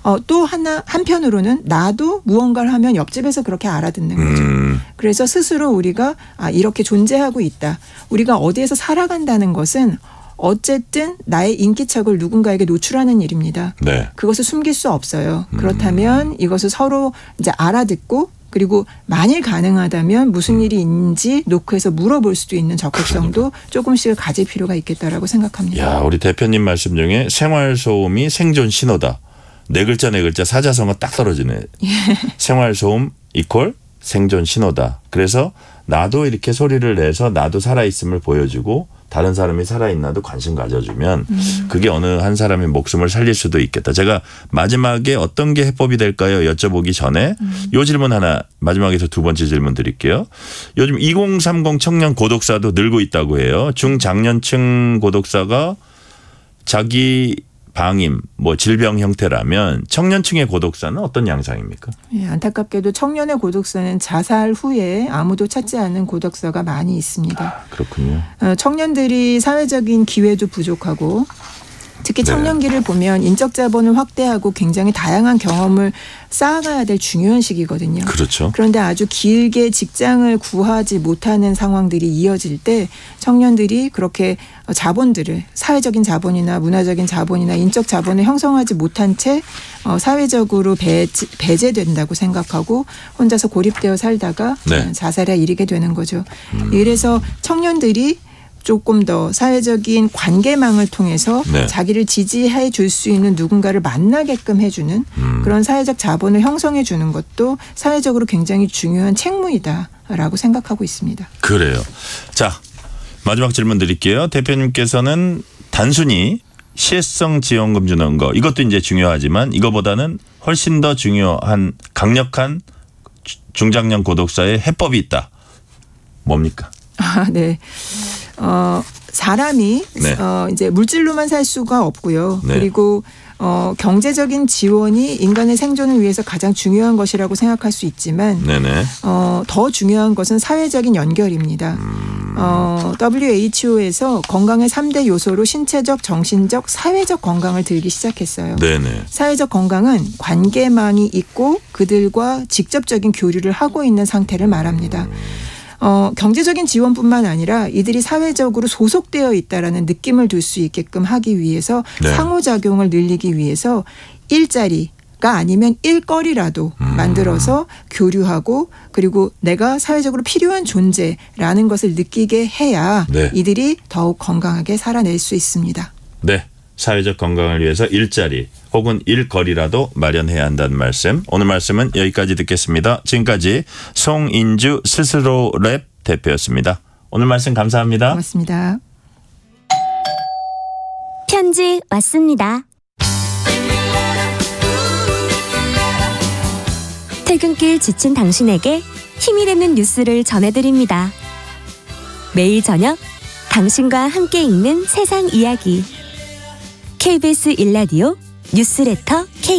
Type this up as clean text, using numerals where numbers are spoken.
또 한편으로는 나도 무언가를 하면 옆집에서 그렇게 알아듣는 거죠. 그래서 스스로 우리가 이렇게 존재하고 있다. 우리가 어디에서 살아간다는 것은 어쨌든 나의 인기척을 누군가에게 노출하는 일입니다. 네. 그것을 숨길 수 없어요. 그렇다면 이것을 서로 이제 알아듣고 그리고 만일 가능하다면 무슨 일이 있는지 노크해서 물어볼 수도 있는 적극성도 조금씩 가질 필요가 있겠다라고 생각합니다. 야, 우리 대표님 말씀 중에 생활소음이 생존 신호다. 네 글자 사자성어 딱 떨어지네. 생활소음 이퀄 생존 신호다. 그래서 나도 이렇게 소리를 내서 나도 살아있음을 보여주고 다른 사람이 살아있나도 관심 가져주면 그게 어느 한 사람의 목숨을 살릴 수도 있겠다. 제가 마지막에 어떤 게 해법이 될까요? 여쭤보기 전에 이 질문 하나 마지막에서 두 번째 질문 드릴게요. 요즘 2030 청년 고독사도 늘고 있다고 해요. 중장년층 고독사가 자기 방임, 질병 형태라면 청년층의 고독사는 어떤 양상입니까? 예, 안타깝게도 청년의 고독사는 자살 후에 아무도 찾지 않는 고독사가 많이 있습니다. 그렇군요. 청년들이 사회적인 기회도 부족하고 특히 청년기를 보면 인적 자본을 확대하고 굉장히 다양한 경험을 쌓아가야 될 중요한 시기거든요. 그렇죠. 그런데 아주 길게 직장을 구하지 못하는 상황들이 이어질 때 청년들이 그렇게 자본들을 사회적인 자본이나 문화적인 자본이나 인적 자본을 형성하지 못한 채 사회적으로 배제된다고 생각하고 혼자서 고립되어 살다가 자살에 이르게 되는 거죠. 이래서 청년들이 조금 더 사회적인 관계망을 통해서 자기를 지지해 줄 수 있는 누군가를 만나게끔 해주는 그런 사회적 자본을 형성해 주는 것도 사회적으로 굉장히 중요한 책무이다라고 생각하고 있습니다. 그래요. 자, 마지막 질문 드릴게요. 대표님께서는 단순히 시혜성 지원금 주는 거 이것도 이제 중요하지만 이거보다는 훨씬 더 중요한 강력한 중장년 고독사의 해법이 있다. 뭡니까? 네. 사람이 이제 물질로만 살 수가 없고요. 그리고 경제적인 지원이 인간의 생존을 위해서 가장 중요한 것이라고 생각할 수 있지만 더 중요한 것은 사회적인 연결입니다. WHO에서 건강의 3대 요소로 신체적, 정신적, 사회적 건강을 들기 시작했어요. 사회적 건강은 관계망이 있고 그들과 직접적인 교류를 하고 있는 상태를 말합니다. 경제적인 지원뿐만 아니라 이들이 사회적으로 소속되어 있다라는 느낌을 줄 수 있게끔 하기 위해서 상호작용을 늘리기 위해서 일자리가 아니면 일거리라도 만들어서 교류하고 그리고 내가 사회적으로 필요한 존재라는 것을 느끼게 해야 이들이 더욱 건강하게 살아낼 수 있습니다. 네. 사회적 건강을 위해서 일자리 혹은 일거리라도 마련해야 한다는 말씀. 오늘 말씀은 여기까지 듣겠습니다. 지금까지 송인주 스스로 랩 대표였습니다. 오늘 말씀 감사합니다. 고맙습니다. 편지 왔습니다. 퇴근길 지친 당신에게 힘이 되는 뉴스를 전해드립니다. 매일 저녁 당신과 함께 읽는 세상 이야기. KBS 1라디오 뉴스레터 K